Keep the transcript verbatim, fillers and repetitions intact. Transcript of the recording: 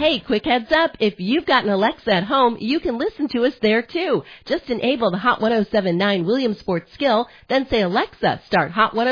Hey, quick heads up, if you've got an Alexa at home, you can listen to us there too. Just enable the Hot ten seventy-nine Williamsport skill, then say, Alexa, start Hot ten